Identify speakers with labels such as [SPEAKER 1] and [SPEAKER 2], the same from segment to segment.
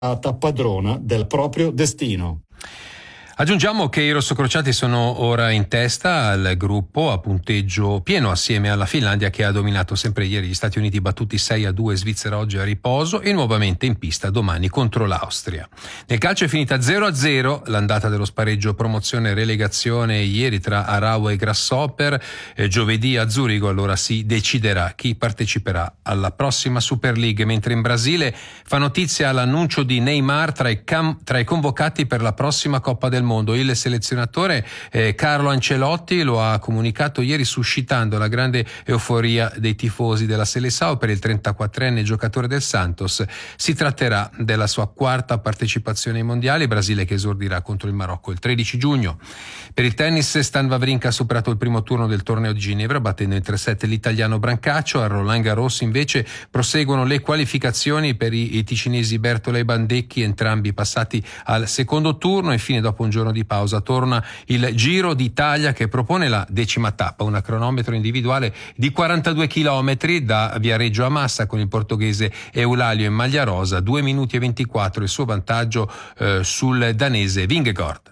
[SPEAKER 1] padrona del proprio destino.
[SPEAKER 2] Aggiungiamo che i rossocrociati sono ora in testa al gruppo a punteggio pieno assieme alla Finlandia, che ha dominato sempre ieri gli Stati Uniti, battuti 6-2, Svizzera oggi a riposo e nuovamente in pista domani contro l'Austria. Nel calcio è finita 0-0 l'andata dello spareggio promozione relegazione ieri tra Aarau e Grasshopper. Giovedì a Zurigo allora si deciderà chi parteciperà alla prossima Super League, mentre in Brasile fa notizia l'annuncio di Neymar tra i convocati per la prossima Coppa del Mondo. Il selezionatore Carlo Ancelotti lo ha comunicato ieri, suscitando la grande euforia dei tifosi della Seleção per il 34enne giocatore del Santos. Si tratterà della sua quarta partecipazione ai mondiali, Brasile che esordirà contro il Marocco il 13 giugno. Per il tennis, Stan Wawrinka ha superato il primo turno del torneo di Ginevra battendo in 3-7 l'italiano Brancaccio. A Roland Garros invece proseguono le qualificazioni per i ticinesi Bertola e Bandecchi, entrambi passati al secondo turno. Infine, dopo un giorno di pausa, torna il Giro d'Italia che propone la 10ª tappa, una cronometro individuale di 42 chilometri da Viareggio a Massa, con il portoghese Eulalio in maglia rosa, 2 minuti e 24 il suo vantaggio sul danese Vingegaard.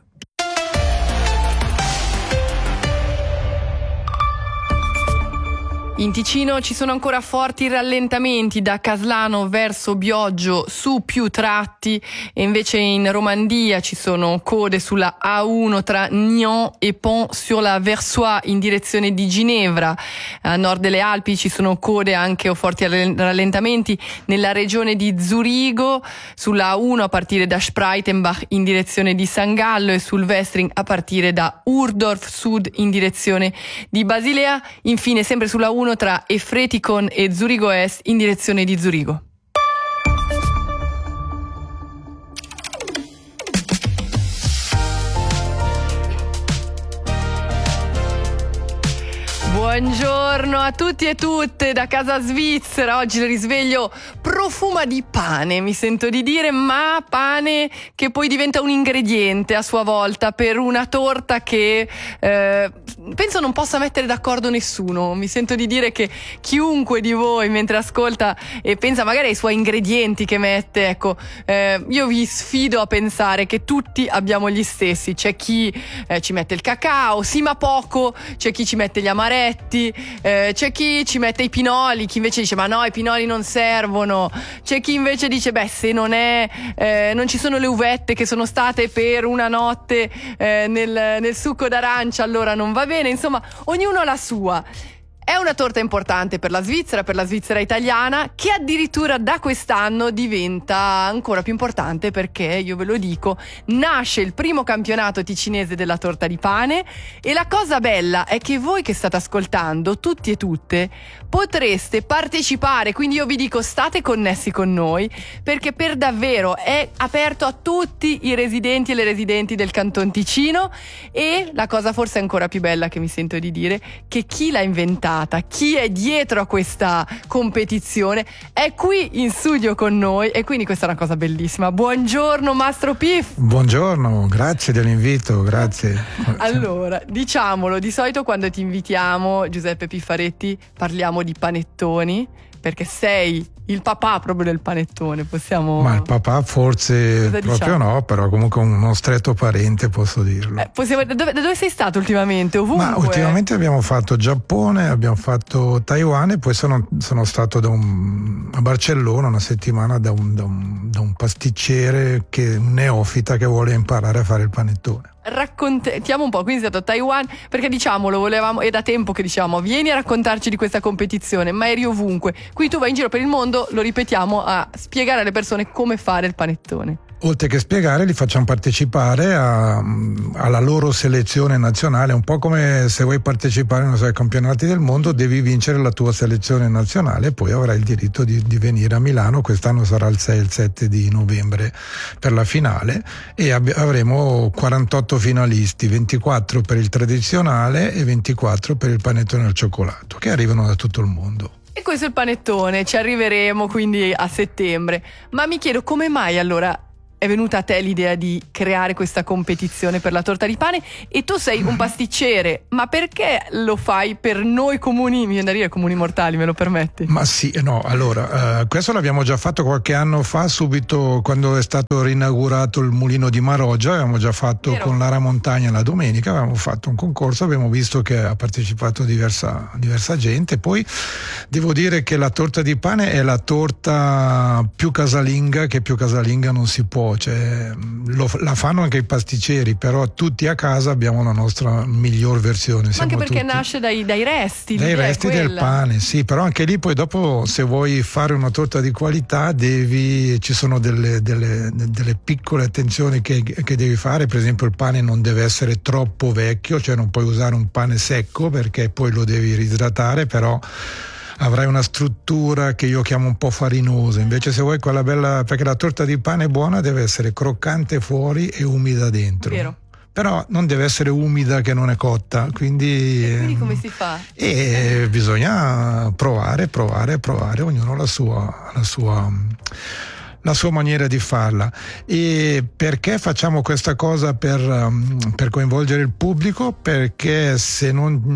[SPEAKER 3] In Ticino ci sono ancora forti rallentamenti da Caslano verso Bioggio su più tratti, e invece in Romandia ci sono code sulla A1 tra Nyon e Pont-sur-la-Versoix in direzione di Ginevra. A nord delle Alpi ci sono code anche o forti rallentamenti nella regione di Zurigo, sulla A1 a partire da Spreitenbach in direzione di San Gallo e sul Westring a partire da Urdorf Sud in direzione di Basilea. Infine sempre sulla A1 tra Efretikon e Zurigo Est in direzione di Zurigo. Buongiorno a tutti e tutte da casa svizzera. Oggi il risveglio profuma di pane, mi sento di dire, ma pane che poi diventa un ingrediente a sua volta per una torta che penso non possa mettere d'accordo nessuno. Mi sento di dire che chiunque di voi mentre ascolta e pensa magari ai suoi ingredienti che mette, ecco, io vi sfido a pensare che tutti abbiamo gli stessi. C'è chi ci mette il cacao, sì ma poco, c'è chi ci mette gli amaretti, c'è chi ci mette i pinoli, chi invece dice ma no, i pinoli non servono, c'è chi invece dice beh, se non ci sono le uvette che sono state per una notte nel succo d'arancia, allora non va bene. Insomma, ognuno ha la sua. È una torta importante per la Svizzera italiana, che addirittura da quest'anno diventa ancora più importante perché, io ve lo dico, nasce il primo campionato ticinese della torta di pane, e la cosa bella è che voi che state ascoltando, tutti e tutte, potreste partecipare, quindi io vi dico state connessi con noi, perché per davvero è aperto a tutti i residenti e le residenti del Canton Ticino, e la cosa forse ancora più bella che mi sento di dire, che chi l'ha inventata, chi è dietro a questa competizione è qui in studio con noi, e quindi questa è una cosa bellissima. Buongiorno Mastro Piff.
[SPEAKER 4] Buongiorno, grazie dell'invito, grazie.
[SPEAKER 3] Allora, diciamolo, di solito quando ti invitiamo, Giuseppe Piffaretti, parliamo di panettoni, perché sei il papà proprio del panettone, possiamo...
[SPEAKER 4] Ma il papà forse proprio diciamo? No, però comunque uno stretto parente, posso dirlo.
[SPEAKER 3] Da dove sei stato ultimamente? Ovunque?
[SPEAKER 4] Ma ultimamente abbiamo fatto Giappone, abbiamo fatto Taiwan, e poi sono stato a Barcellona una settimana da un pasticcere, un neofita che vuole imparare a fare il panettone.
[SPEAKER 3] Raccontiamo un po', quindi sei stato a Taiwan, perché diciamolo, volevamo, è da tempo che diciamo vieni a raccontarci di questa competizione, ma eri ovunque, qui tu vai in giro per il mondo, lo ripetiamo, a spiegare alle persone come fare il panettone.
[SPEAKER 4] Oltre che spiegare, li facciamo partecipare alla loro selezione nazionale, un po' come se vuoi partecipare ai campionati del mondo, devi vincere la tua selezione nazionale e poi avrai il diritto di venire a Milano. Quest'anno sarà il 6 e il 7 di novembre per la finale, e avremo 48 finalisti, 24 per il tradizionale e 24 per il panettone al cioccolato, che arrivano da tutto il mondo.
[SPEAKER 3] E questo è il panettone, ci arriveremo quindi a settembre. Ma mi chiedo come mai allora è venuta a te l'idea di creare questa competizione per la torta di pane? E tu sei un pasticcere, ma perché lo fai per noi comuni, mi viene da dire comuni mortali, me lo permetti?
[SPEAKER 4] Ma sì, no, allora, questo l'abbiamo già fatto qualche anno fa, subito quando è stato rinaugurato il mulino di Maroggia, avevamo già fatto con Lara Montagna la domenica, avevamo fatto un concorso, abbiamo visto che ha partecipato diversa gente, poi devo dire che la torta di pane è la torta più casalinga, che più casalinga non si può. Cioè, la fanno anche i pasticceri, però tutti a casa abbiamo la nostra miglior versione.
[SPEAKER 3] Ma anche perché nasce dai resti
[SPEAKER 4] del pane, sì, però anche lì poi dopo, se vuoi fare una torta di qualità, ci sono delle piccole attenzioni che devi fare. Per esempio, il pane non deve essere troppo vecchio, cioè non puoi usare un pane secco perché poi lo devi riidratare, però avrai una struttura che io chiamo un po' farinosa. Invece se vuoi quella bella, perché la torta di pane buona deve essere croccante fuori e umida dentro.
[SPEAKER 3] Vero.
[SPEAKER 4] Però non deve essere umida che non è cotta, quindi
[SPEAKER 3] come si fa?
[SPEAKER 4] E bisogna provare, ognuno la sua maniera di farla. E perché facciamo questa cosa per coinvolgere il pubblico? Perché se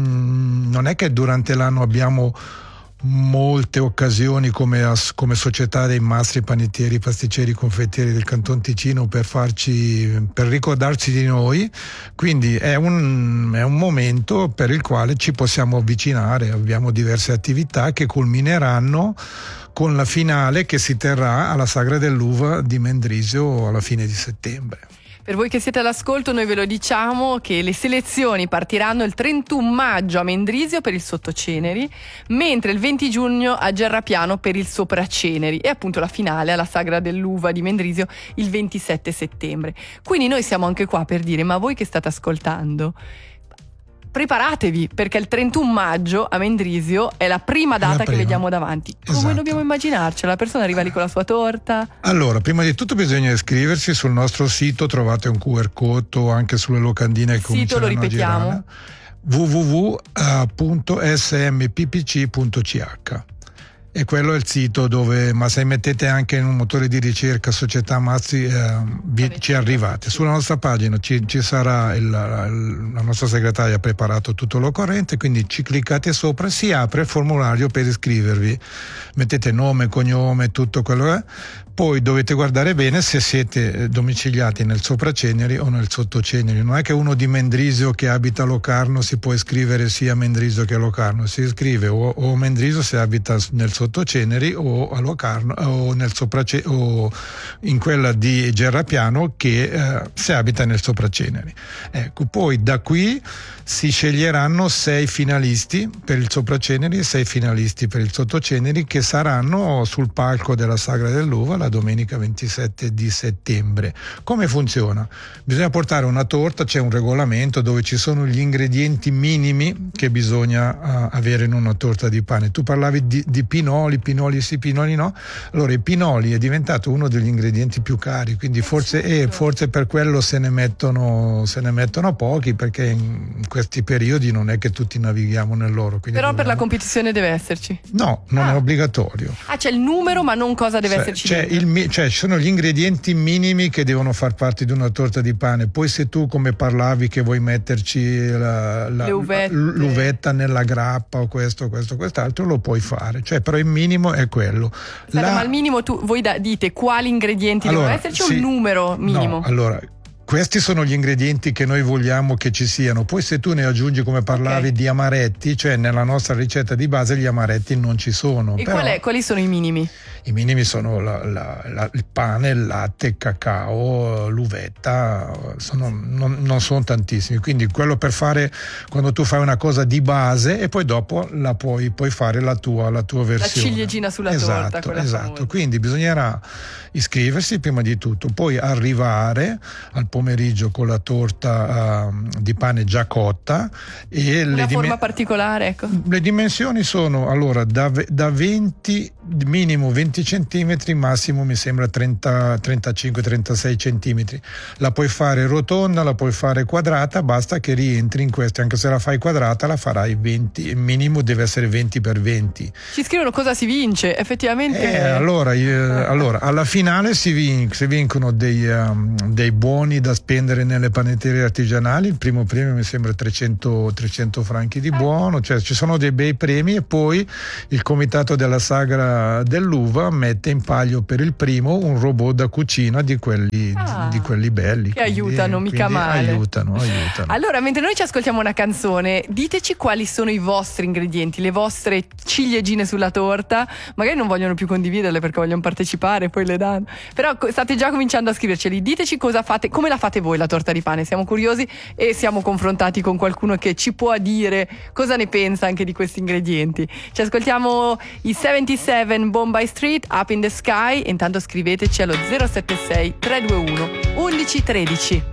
[SPEAKER 4] non è che durante l'anno abbiamo molte occasioni come società dei mastri, panettieri, pasticceri, confettieri del Canton Ticino per ricordarci di noi, quindi è un momento per il quale ci possiamo avvicinare. Abbiamo diverse attività che culmineranno con la finale che si terrà alla Sagra dell'Uva di Mendrisio alla fine di settembre.
[SPEAKER 3] Per voi che siete all'ascolto, noi ve lo diciamo che le selezioni partiranno il 31 maggio a Mendrisio per il Sottoceneri, mentre il 20 giugno a Gerrapiano per il Sopraceneri, e appunto la finale alla Sagra dell'Uva di Mendrisio il 27 settembre. Quindi noi siamo anche qua per dire: ma voi che state ascoltando, preparatevi, perché il 31 maggio a Mendrisio è la prima data che vediamo davanti. Come
[SPEAKER 4] esatto.
[SPEAKER 3] Dobbiamo immaginarcela? La persona arriva lì con la sua torta?
[SPEAKER 4] Allora, prima di tutto bisogna iscriversi sul nostro sito, trovate un QR code o anche sulle locandine che cominceranno a girare. www.smppc.ch. E quello è il sito dove, ma se mettete anche in un motore di ricerca Società Mazzi ci arrivate. Sulla nostra pagina ci sarà la nostra segretaria ha preparato tutto l'occorrente, quindi ci cliccate sopra, si apre il formulario per iscrivervi, mettete nome, cognome, tutto quello che è. Poi dovete guardare bene se siete domiciliati nel Sopraceneri o nel Sottoceneri. Non è che uno di Mendrisio che abita a Locarno si può iscrivere sia a Mendrisio che a Locarno, si iscrive o a Mendrisio se abita nel Sottoceneri o a Locarno o o in quella di Gerrapiano che se abita nel Sopraceneri. Ecco, poi da qui si sceglieranno 6 finalisti per il Sopraceneri e 6 finalisti per il Sottoceneri, che saranno sul palco della Sagra dell'Uva la domenica 27 di settembre. Come funziona? Bisogna portare una torta, c'è un regolamento dove ci sono gli ingredienti minimi che bisogna avere in una torta di pane. Tu parlavi di pinoli sì, pinoli no. Allora, i pinoli è diventato uno degli ingredienti più cari, quindi forse per quello se ne mettono pochi, perché in questi periodi non è che tutti navighiamo nell'oro.
[SPEAKER 3] Però per la competizione deve esserci?
[SPEAKER 4] No, non è obbligatorio.
[SPEAKER 3] C'è il numero, ma non cosa deve esserci?
[SPEAKER 4] Ci sono gli ingredienti minimi che devono far parte di una torta di pane. Poi se tu, come parlavi, che vuoi metterci l'uvetta nella grappa o questo, quest'altro, lo puoi fare. Però il minimo è quello.
[SPEAKER 3] Ma al minimo voi dite quali ingredienti devono esserci o un numero minimo?
[SPEAKER 4] No, allora, questi sono gli ingredienti che noi vogliamo che ci siano. Poi se tu ne aggiungi, come parlavi, di amaretti, cioè nella nostra ricetta di base gli amaretti non ci sono.
[SPEAKER 3] E quali sono i minimi?
[SPEAKER 4] I minimi sono il pane, il latte, il cacao, l'uvetta, non sono tantissimi. Quindi quello per fare, quando tu fai una cosa di base e poi dopo la puoi fare la tua versione.
[SPEAKER 3] La ciliegina sulla torta.
[SPEAKER 4] Esatto. Quindi bisognerà iscriversi prima di tutto, poi arrivare al pomeriggio pomeriggio con la torta di pane già cotta. E
[SPEAKER 3] una forma particolare, ecco.
[SPEAKER 4] Le dimensioni sono allora da 20, minimo 20 centimetri, massimo mi sembra 35-36 centimetri. La puoi fare rotonda, la puoi fare quadrata, basta che rientri in queste. Anche se la fai quadrata la farai 20, il minimo deve essere 20 per 20.
[SPEAKER 3] Ci scrivono cosa si vince, effettivamente.
[SPEAKER 4] Allora, alla finale si vincono dei buoni da spendere nelle panetterie artigianali. Il primo premio mi sembra 300 franchi di buono, cioè ci sono dei bei premi, e poi il comitato della Sagra dell'Uva mette in palio per il primo un robot da cucina di quelli belli
[SPEAKER 3] che aiutano mica male.
[SPEAKER 4] Aiutano.
[SPEAKER 3] Allora, mentre noi ci ascoltiamo una canzone, diteci quali sono i vostri ingredienti, le vostre ciliegine sulla torta. Magari non vogliono più condividerle perché vogliono partecipare, poi le danno, però state già cominciando a scriverceli. Diteci cosa fate, come la fate voi la torta di pane, siamo curiosi e siamo confrontati con qualcuno che ci può dire cosa ne pensa anche di questi ingredienti. Ci ascoltiamo i 77 Bombay Street, Up in the Sky, e intanto scriveteci allo 076 321 1113.